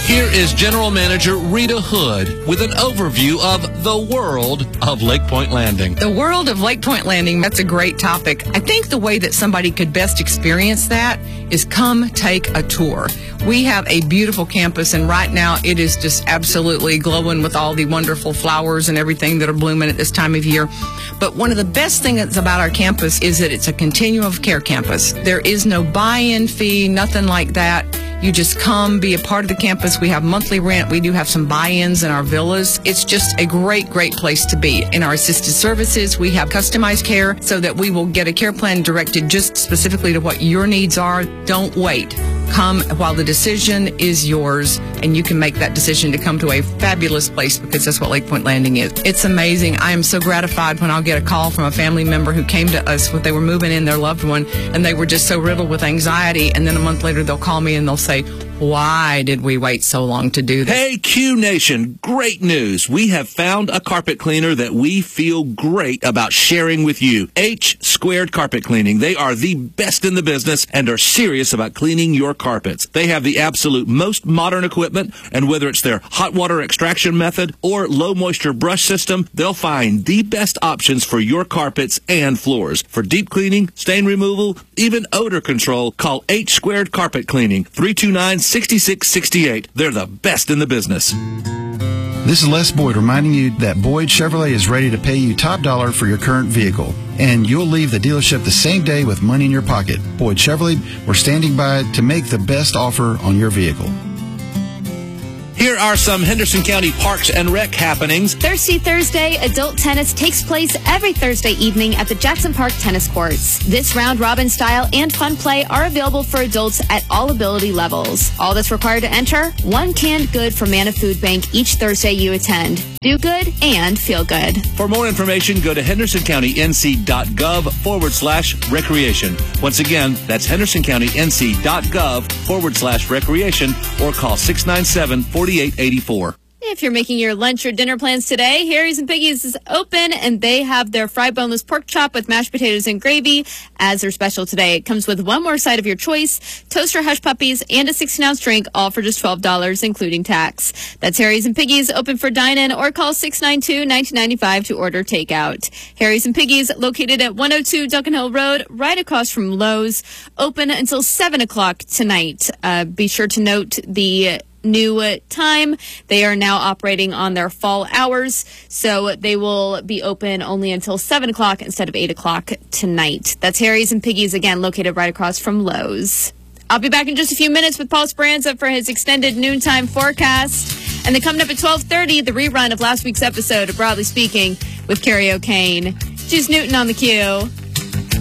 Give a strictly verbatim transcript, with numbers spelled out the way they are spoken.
Here is General Manager Rita Hood with an overview of the world of Lake Point Landing. The world of Lake Point Landing, that's a great topic. I think the way that somebody could best experience that is come take a tour. We have a beautiful campus, and right now it is just absolutely glowing with all the wonderful flowers and everything that are blooming at this time of year. But one of the best things about our campus is that it's a continuum of care campus. There is no buy-in fee, nothing like that. You just come, be a part of the campus. We have monthly rent. We do have some buy-ins in our villas. It's just a great, great place to be. In our assisted services, we have customized care so that we will get a care plan directed just specifically to what your needs are. Don't wait. Come while the decision is yours, and you can make that decision to come to a fabulous place, because that's what Lake Point Landing is. It's amazing. I am so gratified when I'll get a call from a family member who came to us when they were moving in their loved one, and they were just so riddled with anxiety, and then a month later they'll call me and they'll say, why did we wait so long to do this? Hey, Q Nation, great news. We have found a carpet cleaner that we feel great about sharing with you. H Squared Carpet Cleaning. They are the best in the business and are serious about cleaning your carpets. They have the absolute most modern equipment, and whether it's their hot water extraction method or low moisture brush system, they'll find the best options for your carpets and floors. For deep cleaning, stain removal, even odor control, call H Squared Carpet Cleaning, three two nine, six six six eight. They're the best in the business. This is Les Boyd reminding you that Boyd Chevrolet is ready to pay you top dollar for your current vehicle, and you'll leave the dealership the same day with money in your pocket. Boyd Chevrolet, we're standing by to make the best offer on your vehicle. Here are some Henderson County Parks and Rec happenings. Thirsty Thursday adult tennis takes place every Thursday evening at the Jackson Park Tennis Courts. This round-robin style and fun play are available for adults at all ability levels. All that's required to enter, one canned good from Manna Food Bank each Thursday you attend. Do good and feel good. For more information, go to hendersoncounty.nc.gov forward slash recreation. Once again, that's hendersoncounty.nc.gov forward slash recreation, or call six nine seven, four eight eight four. If you're making your lunch or dinner plans today, Harry's and Piggy's is open, and they have their fried boneless pork chop with mashed potatoes and gravy as their special today. It comes with one more side of your choice, toaster hush puppies, and a sixteen ounce drink, all for just twelve dollars, including tax. That's Harry's and Piggy's, open for dine-in, or call six nine two, one nine nine five to order takeout. Harry's and Piggy's, located at one oh two Duncan Hill Road, right across from Lowe's, open until seven o'clock tonight. Uh, be sure to note the new uh, time. They are now operating on their fall hours, so they will be open only until seven o'clock instead of eight o'clock tonight. That's Harry's and Piggy's, again, located right across from Lowe's. I'll be back in just a few minutes with Paul Speranza for his extended noontime forecast. And then coming up at twelve thirty, the rerun of last week's episode of Broadly Speaking with Carrie O'Kane. Juice Newton on the Q.